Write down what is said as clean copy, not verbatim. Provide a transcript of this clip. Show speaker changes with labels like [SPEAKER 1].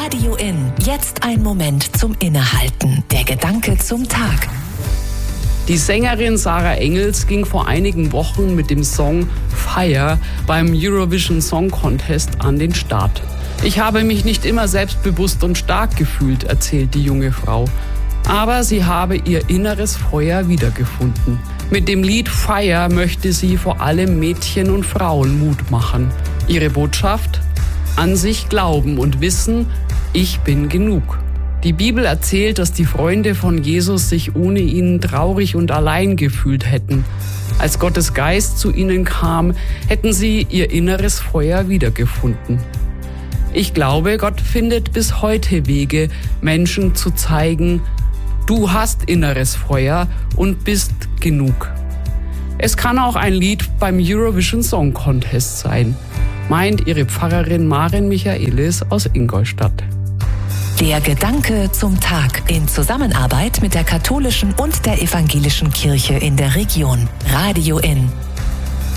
[SPEAKER 1] Radio In. Jetzt ein Moment zum Innehalten. Der Gedanke zum Tag.
[SPEAKER 2] Die Sängerin Sarah Engels ging vor einigen Wochen mit dem Song Fire beim Eurovision Song Contest an den Start. Ich habe mich nicht immer selbstbewusst und stark gefühlt, erzählt die junge Frau. Aber sie habe ihr inneres Feuer wiedergefunden. Mit dem Lied Fire möchte sie vor allem Mädchen und Frauen Mut machen. Ihre Botschaft? An sich glauben und wissen, ich bin genug. Die Bibel erzählt, dass die Freunde von Jesus sich ohne ihn traurig und allein gefühlt hätten. Als Gottes Geist zu ihnen kam, hätten sie ihr inneres Feuer wiedergefunden. Ich glaube, Gott findet bis heute Wege, Menschen zu zeigen, du hast inneres Feuer und bist genug. Es kann auch ein Lied beim Eurovision Song Contest sein, meint ihre Pfarrerin Maren Michaelis aus Ingolstadt.
[SPEAKER 1] Der Gedanke zum Tag in Zusammenarbeit mit der katholischen und der evangelischen Kirche in der Region. Radio In.